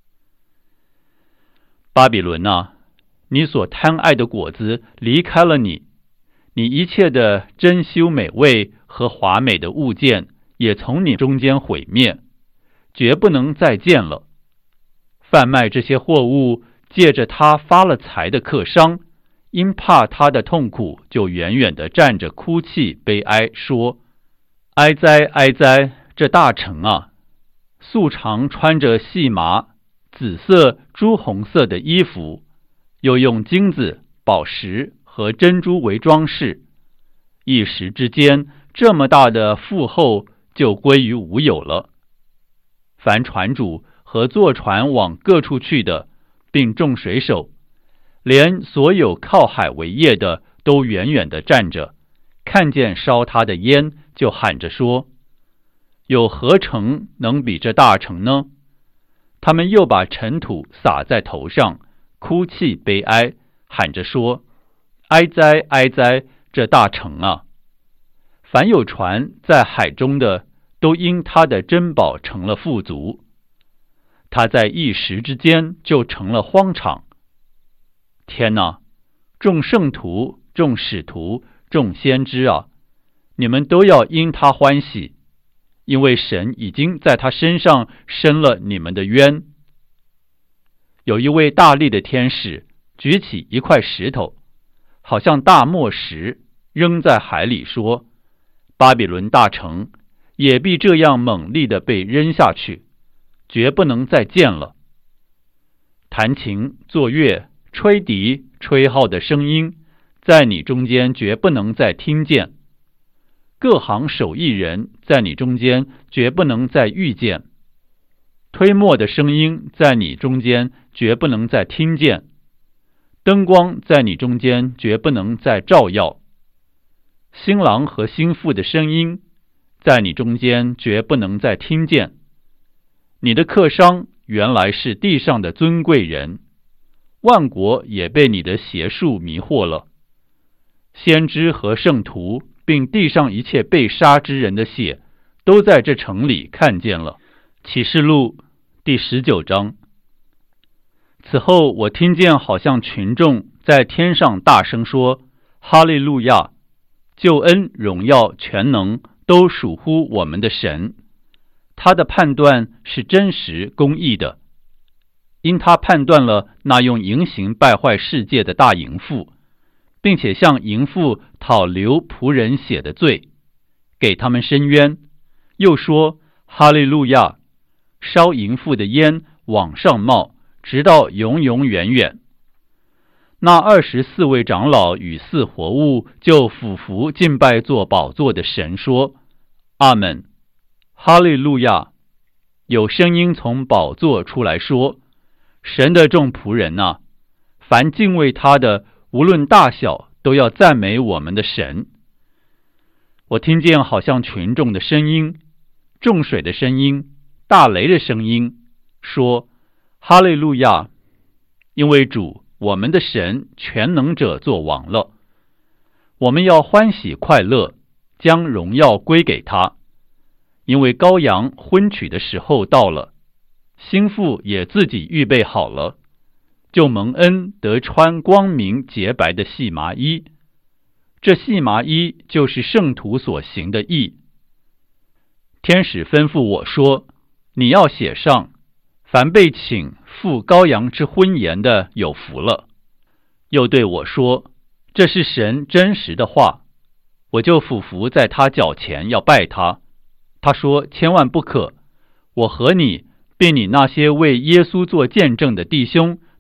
巴比伦啊，你所贪爱的果子离开了你，你一切的珍馐美味和华美的物件也从你中间毁灭，绝不能再见了。贩卖这些货物，借着他发了财的客商，因怕他的痛苦，就远远地站着哭泣悲哀，说：哀哉哀哉，这大城啊！素常穿着细麻、紫色、朱红色的衣服，又用金子、宝石和珍珠为装饰，一时之间，这么大的富厚就归于无有了。凡船主和坐船往各处去的，并众水手，连所有靠海为业的，都远远地站着，看见烧他的烟，就喊着说：有何城能比这大城呢？他们又把尘土撒在头上，哭泣悲哀，喊着说：哀哉哀哉，这大城啊！凡有船在海中的，都因他的珍宝成了富足。他在一时之间就成了荒场。天哪！众圣徒、众使徒、众先知啊，你们都要因他欢喜，因为神已经在他身上伸了你们的冤。有一位大力的天使举起一块石头，好像大磨石，扔在海里，说：巴比伦大城也必这样猛力地被扔下去，绝不能再见了。弹琴、作乐、吹笛、吹号的声音，在你中间绝不能再听见。各行手艺人在你中间绝不能再遇见。推磨的声音在你中间绝不能再听见。灯光在你中间绝不能再照耀。新郎和新妇的声音在你中间绝不能再听见。你的客商原来是地上的尊贵人，万国也被你的邪术迷惑了。先知和圣徒并地上一切被杀之人的血，都在这城里看见了。启示录第十九章。此后我听见好像群众在天上大声说：哈利路亚！救恩、荣耀、全能都属乎我们的神。他的判断是真实公义的，因他判断了那用淫行败坏世界的大淫妇，并且向淫妇讨流仆人血的罪，给他们伸冤。又说：哈利路亚！烧淫妇的烟往上冒，直到永永远远。那二十四位长老与四活物就俯伏敬拜做宝座的神，说：阿们，哈利路亚！有声音从宝座出来说：神的众仆人啊，凡敬畏他的，无论大小，都要赞美我们的神。我听见好像群众的声音、众水的声音、大雷的声音，说：哈利路亚！因为主我们的神全能者作王了，我们要欢喜快乐，将荣耀归给他。因为羔羊婚娶的时候到了，新妇也自己预备好了，就蒙恩得穿光明洁白的细麻衣。这细麻衣就是圣徒所行的义。天使吩咐我说：你要写上，凡被请赴羔羊之婚筵的有福了。又对我说：这是神真实的话。我就俯伏在他脚前要拜他。他说：千万不可，我和你并你那些为耶稣做见证的弟兄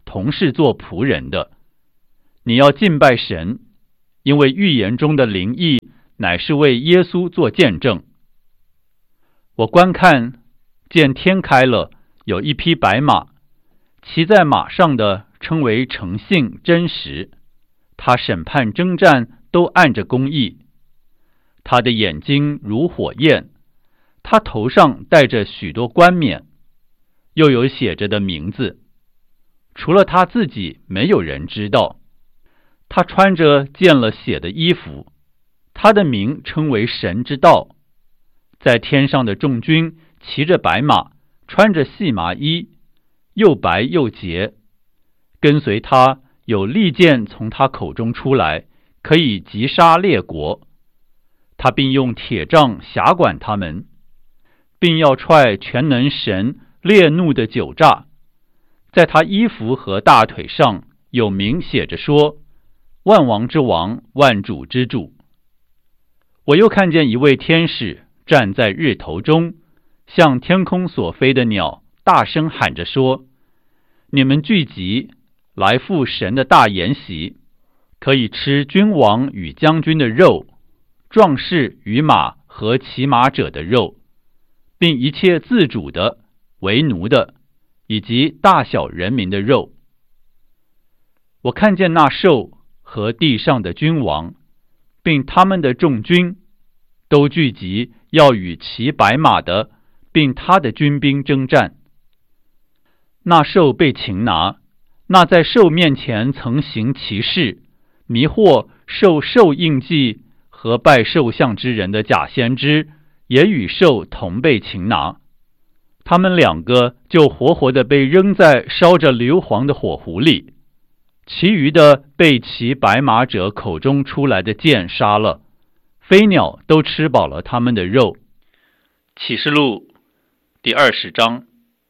同是做仆人的。你要敬拜神，因为预言中的灵意乃是为耶稣做见证。我观看，见天开了，有一匹白马，骑在马上的称为诚信真实，他审判征战都按着公义。他的眼睛如火焰，他头上戴着许多冠冕，又有写着的名字，除了他自己没有人知道。他穿着见了血的衣服，他的名称为神之道。在天上的众军骑着白马，穿着细麻衣，又白又洁。跟随他有利剑从他口中出来，可以击杀列国。他并用铁杖辖管他们，并要踹全能神烈怒的酒炸。在他衣服和大腿上有名写着说：万王之王，万主之主。我又看见一位天使站在日头中，向天空所飞的鸟大声喊着说：你们聚集来赴神的大筵席，可以吃君王与将军的肉，壮士与马和骑马者的肉，并一切自主的、为奴的，以及大小人民的肉。我看见那兽和地上的君王，并他们的众军，都聚集要与骑白马的，并他的军兵征战。那兽被擒拿，那在兽面前曾行奇事，迷惑受兽印记和拜兽像之人的假先知，也与兽同被擒拿。他们两个就活活的被扔在烧着硫磺的火湖里，其余的被骑白马者口中出来的箭杀了，飞鸟都吃饱了他们的肉。启示录第二十章。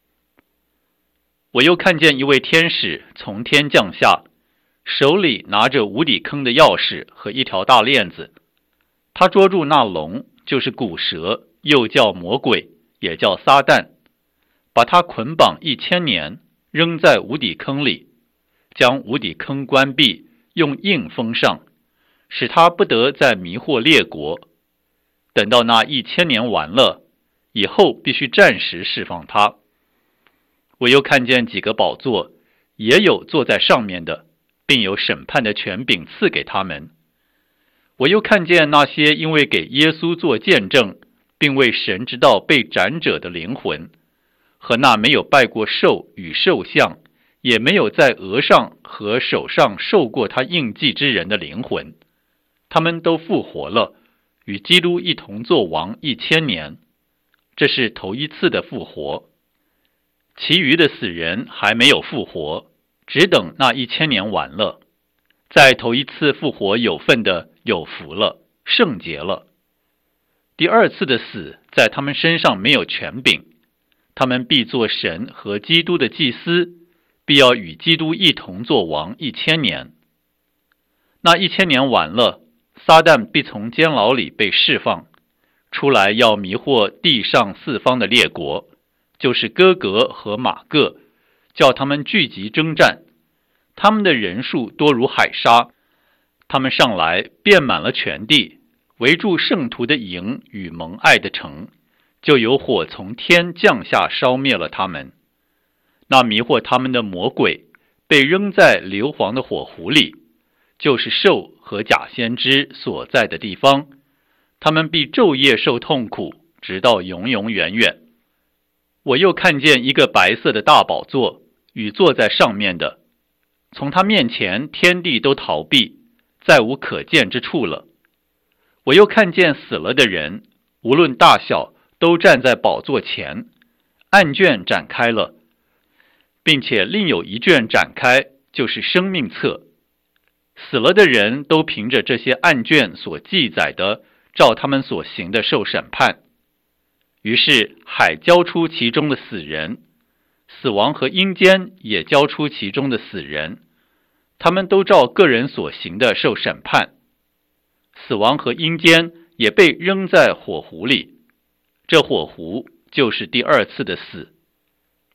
我又看见一位天使从天降下，手里拿着无底坑的钥匙和一条大链子。他捉住那龙，就是古蛇，又叫魔鬼，也叫撒旦，把他捆绑一千年，扔在无底坑里，将无底坑关闭，用印封上，使他不得再迷惑列国。等到那一千年完了以后，必须暂时释放他。我又看见几个宝座，也有坐在上面的，并有审判的权柄赐给他们。我又看见那些因为给耶稣做见证，并为神之道被斩者的灵魂，和那没有拜过兽与兽像，也没有在额上和手上受过他印记之人的灵魂，他们都复活了，与基督一同作王一千年。这是头一次的复活。其余的死人还没有复活，只等那一千年完了。在头一次复活有份的有福了，圣洁了。第二次的死在他们身上没有权柄，他们必做神和基督的祭司，必要与基督一同作王一千年。那一千年完了，撒旦必从监牢里被释放，出来要迷惑地上四方的列国，就是哥格和马各，叫他们聚集征战。他们的人数多如海沙，他们上来遍满了全地，围住圣徒的营与蒙爱的城，就有火从天降下烧灭了他们。那迷惑他们的魔鬼被扔在硫磺的火湖里，就是兽和假先知所在的地方，他们必昼夜受痛苦，直到永永远远。我又看见一个白色的大宝座，与坐在上面的，从他面前天地都逃避，再无可见之处了。我又看见死了的人，无论大小，都站在宝座前，案卷展开了，并且另有一卷展开，就是生命册。死了的人都凭着这些案卷所记载的，照他们所行的受审判。于是海交出其中的死人，死亡和阴间也交出其中的死人，他们都照个人所行的受审判。死亡和阴间也被扔在火湖里，这火湖就是第二次的死。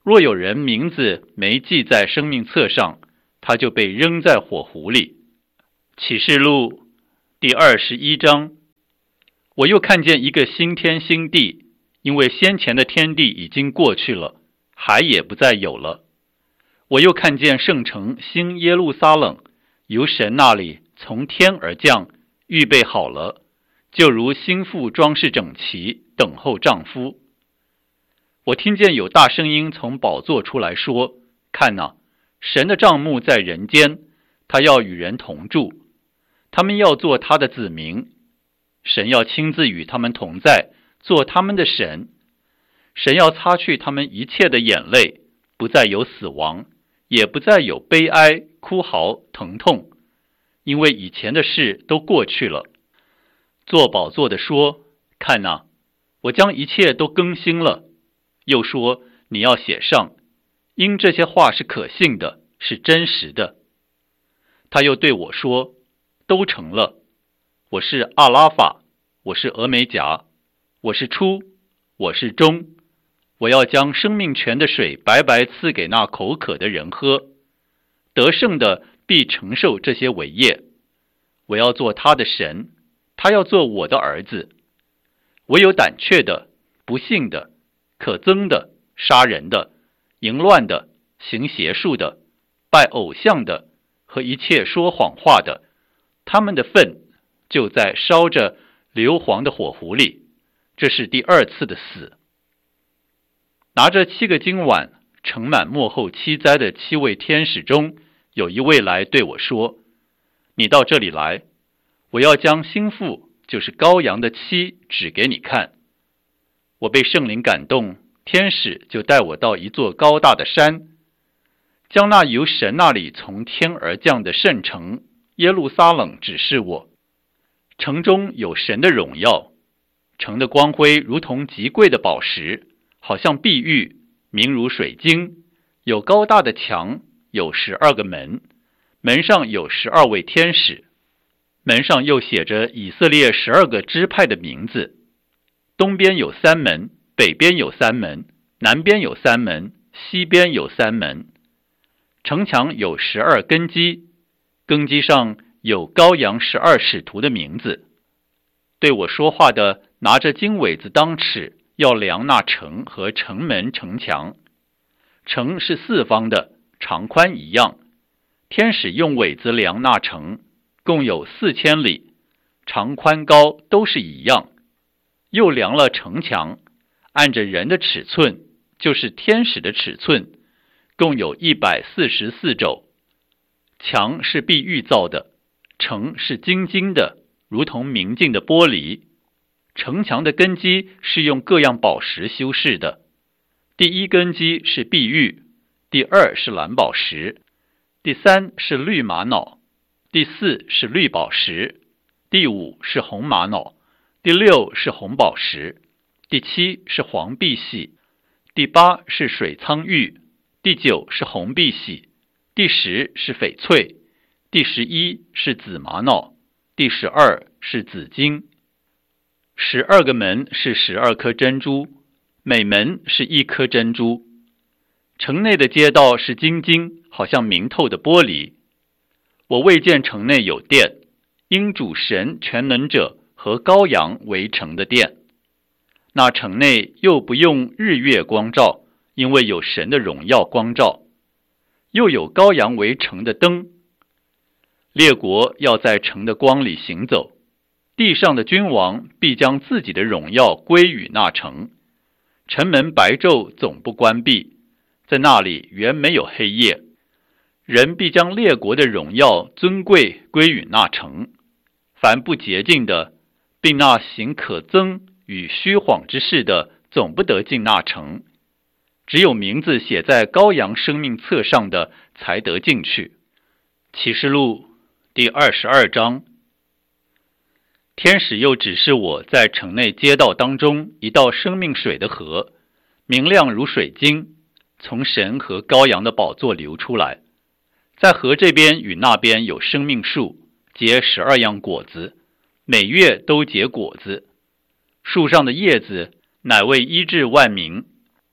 若有人名字没记在生命册上，他就被扔在火湖里。启示录第二十一章。我又看见一个新天新地，因为先前的天地已经过去了，海也不再有了。我又看见圣城新耶路撒冷由神那里从天而降，预备好了，就如新妇装饰整齐，等候丈夫。我听见有大声音从宝座出来说，看哪，神的帐幕在人间，他要与人同住，他们要做他的子民，神要亲自与他们同在，做他们的神。神要擦去他们一切的眼泪，不再有死亡，也不再有悲哀、哭嚎、疼痛，因为以前的事都过去了。坐宝座的说，看哪，我将一切都更新了。又说，你要写上，因这些话是可信的，是真实的。他又对我说，都成了。我是阿拉法，我是俄梅甲，我是初，我是终。我要将生命泉的水白白赐给那口渴的人喝，得胜的必承受这些伟业。我要做他的神，他要做我的儿子。唯有胆怯的、不信的、可憎的、杀人的、淫乱的、行邪术的、拜偶像的和一切说谎话的，他们的份就在烧着硫磺的火湖里。这是第二次的死。拿着七个金碗盛满末后七灾的七位天使中，有一位来对我说，你到这里来，我要将新妇，就是羔羊的妻，指给你看。我被圣灵感动，天使就带我到一座高大的山，将那由神那里从天而降的圣城耶路撒冷指示我。城中有神的荣耀，城的光辉如同极贵的宝石，好像碧玉，明如水晶。有高大的墙，有十二个门，门上有十二位天使，门上又写着以色列十二个支派的名字。东边有三门，北边有三门，南边有三门，西边有三门。城墙有十二根基，根基上有羔羊十二使徒的名字。对我说话的拿着金苇子当尺，要量那城和城门城墙。城是四方的，长宽一样。天使用苇子量那城，共有四千里，长宽高都是一样。又量了城墙，按着人的尺寸，就是天使的尺寸，共有一百四十四肘。墙是碧玉造的，城是晶晶的，如同明镜的玻璃。城墙的根基是用各样宝石修饰的。第一根基是碧玉，第二是蓝宝石，第三是绿玛瑙，第四是绿宝石，第五是红玛瑙，第六是红宝石，第七是黄碧玺，第八是水苍玉，第九是红碧玺，第十是翡翠，第十一是紫玛瑙，第十二是紫金。十二个门是十二颗珍珠，每门是一颗珍珠。城内的街道是晶晶，好像明透的玻璃。我未见城内有殿，因主神全能者和羔羊为城的殿。那城内又不用日月光照，因为有神的荣耀光照。又有羔羊为城的灯。列国要在城的光里行走，地上的君王必将自己的荣耀归于那城。城门白昼总不关闭，在那里原没有黑夜。人必将列国的荣耀尊贵归于那城。凡不洁净的，并那行可憎与虚谎之事的，总不得进那城。只有名字写在羔羊生命册上的，才得进去。启示录第二十二章。天使又指示我在城内街道当中一道生命水的河，明亮如水晶，从神和羔羊的宝座流出来。在河这边与那边有生命树，结十二样果子，每月都结果子。树上的叶子乃为医治万民。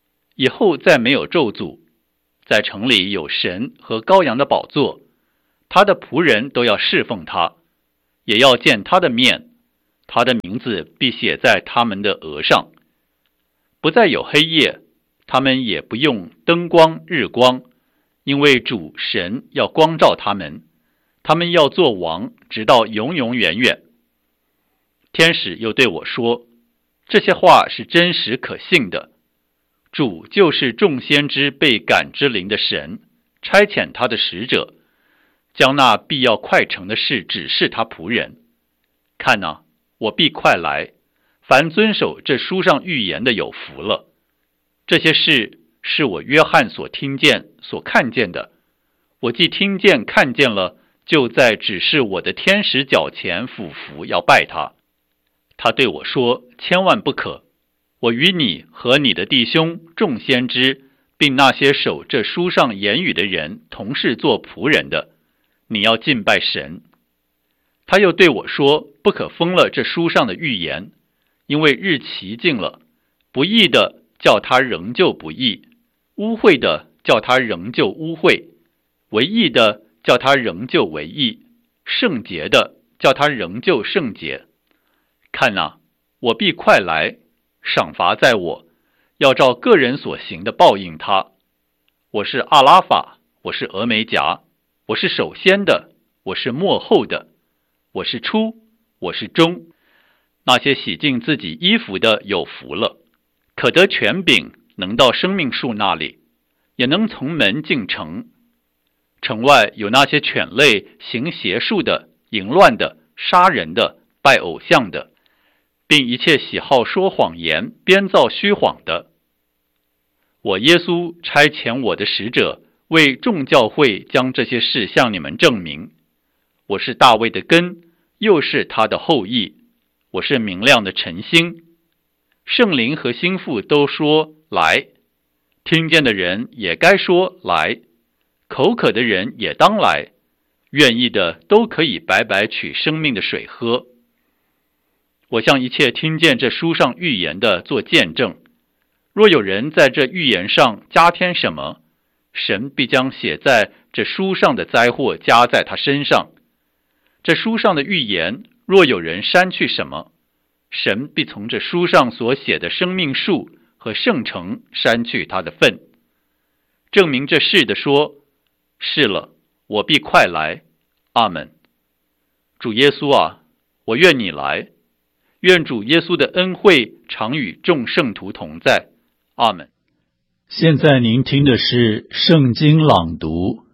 以后再没有咒诅。在城里有神和羔羊的宝座，他的仆人都要侍奉他，也要见他的面，他的名字必写在他们的额上。不再有黑夜，他们也不用灯光日光，因为主神要光照他们，他们要做王，直到永永远远。天使又对我说，这些话是真实可信的。主就是众先知被感之灵的神，差遣他的使者，将那必要快成的事指示他仆人。看哪，我必快来，凡遵守这书上预言的有福了。这些事是我约翰所听见所看见的，我既听见看见了，就在指示我的天使脚前俯伏要拜他。他对我说，千万不可，我与你和你的弟兄众先知，并那些守这书上言语的人同是做仆人的，你要敬拜神。他又对我说，不可封了这书上的预言，因为日期近了，不义的叫他仍旧不义，污秽的叫他仍旧污秽，为义的叫他仍旧为义，圣洁的叫他仍旧圣洁。看哪，我必快来，赏罚在我，要照个人所行的报应他。我是阿拉法，我是俄梅戛，我是首先的，我是末后的，我是初，我是终。那些洗净自己衣服的有福了，可得权柄，能到生命树那里，也能从门进城。城外有那些犬类、行邪术的、淫乱的、杀人的、拜偶像的，并一切喜好说谎言、编造虚谎的。我耶稣差遣我的使者，为众教会将这些事向你们证明。我是大卫的根，又是他的后裔，我是明亮的晨星。圣灵和心腹都说来，听见的人也该说来，口渴的人也当来，愿意的都可以白白取生命的水喝。我向一切听见这书上预言的做见证，若有人在这预言上加添什么，神必将写在这书上的灾祸加在他身上。这书上的预言，若有人删去什么，神必从这书上所写的生命树和圣城删去他的份。证明这事的说，是了，我必快来。阿们。主耶稣啊，我愿你来。愿主耶稣的恩惠常与众圣徒同在。阿们。
现在您听的是圣经朗读。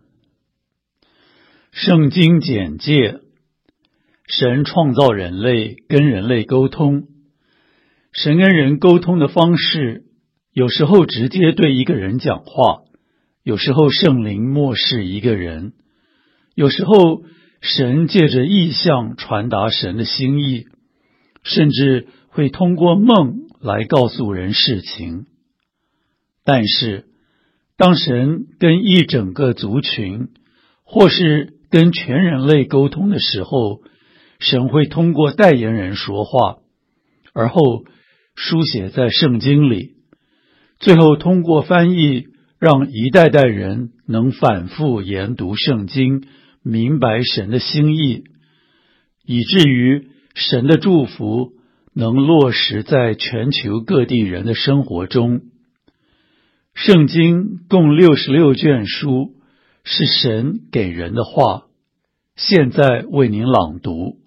圣经简介：神创造人类，跟人类沟通。神跟人沟通的方式，有时候直接对一个人讲话，有时候圣灵默示一个人，有时候神借着异象传达神的心意，甚至会通过梦来告诉人事情。但是，当神跟一整个族群，或是跟全人类沟通的时候，神会通过代言人说话，而后书写在圣经里，最后通过翻译，让一代代人能反复研读圣经，明白神的心意，以至于神的祝福能落实在全球各地人的生活中。圣经共六十六卷书，是神给人的话，现在为您朗读。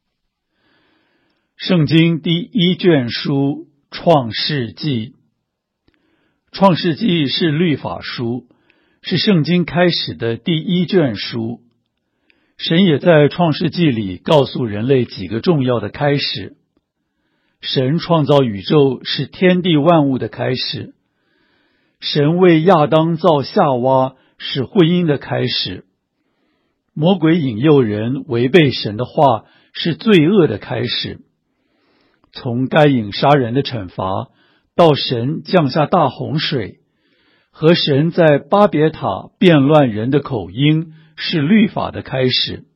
圣经第一卷书，创世纪。创世纪是律法书，是圣经开始的第一卷书。神也在创世纪里告诉人类几个重要的开始。神创造宇宙是天地万物的开始。神为亚当造夏娃是婚姻的开始。魔鬼引诱人违背神的话是罪恶的开始。从该隐杀人的惩罚，到神降下大洪水，和神在巴别塔变乱人的口音，是律法的开始。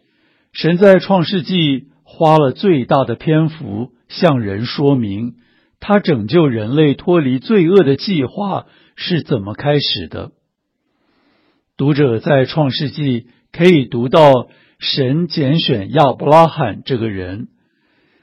神在创世纪花了最大的篇幅向人说明他拯救人类脱离罪恶的计划是怎么开始的。读者在创世纪可以读到神拣选亚伯拉罕这个人，